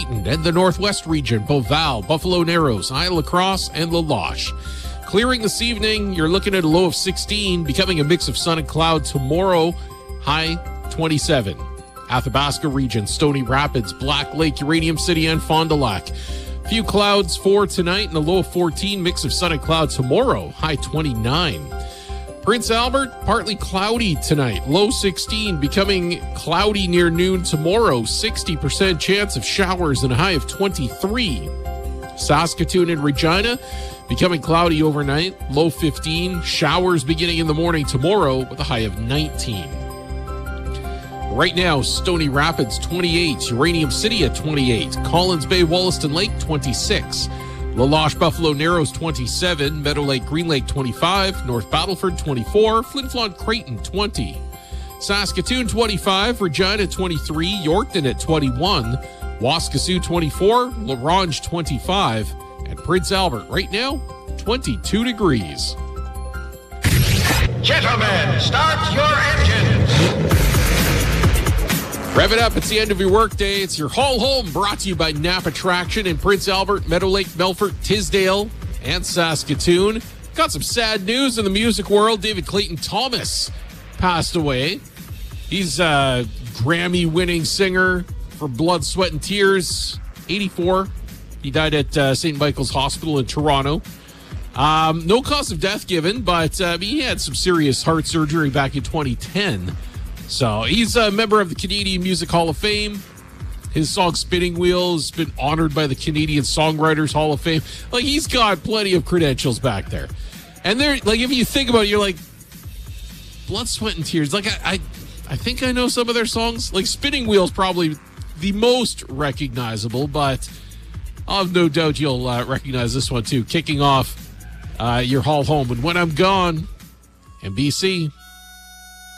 Clayton and the Northwest region, Beauval, Buffalo Narrows, Isle La Crosse, and La Loche. Clearing this evening, you're looking at a low of 16, becoming a mix of sun and cloud tomorrow, high 27. Athabasca region, Stony Rapids, Black Lake, Uranium City, and Fond du Lac. Few clouds for tonight and a low of 14, mix of sun and cloud tomorrow, high 29. Prince Albert, partly cloudy tonight, low 16, becoming cloudy near noon tomorrow, 60% chance of showers and a high of 23. Saskatoon and Regina, becoming cloudy overnight, low 15, showers beginning in the morning tomorrow with a high of 19. Right now, Stony Rapids 28, Uranium City at 28, Collins Bay, Wollaston Lake 26, La Loche, Buffalo Narrows 27, Meadow Lake, Green Lake 25, North Battleford 24, Flin Flon, Creighton 20, Saskatoon 25, Regina 23, Yorkton at 21, Waskesiu 24, La Ronge 25, and Prince Albert right now 22 degrees. Gentlemen, start your engines. Rev it up. It's the end of your workday. It's your haul home, brought to you by Napa Traction in Prince Albert, Meadow Lake, Melfort, Tisdale, and Saskatoon. Got some sad news in the music world. David Clayton Thomas passed away. He's a Grammy-winning singer for Blood, Sweat, and Tears, 84. He died at St. Michael's Hospital in Toronto. No cause of death given, but he had some serious heart surgery back in 2010. So he's a member of the Canadian Music Hall of Fame. His song Spinning Wheel has been honored by the Canadian Songwriters Hall of Fame. Like, he's got plenty of credentials back there. And they're like, if you think about it, you're like, Blood, Sweat, and Tears. Like, I think I know some of their songs. Like, Spinning Wheel is probably the most recognizable, but I'll have no doubt you'll recognize this one too. Kicking off your haul home. And when I'm gone, MBC.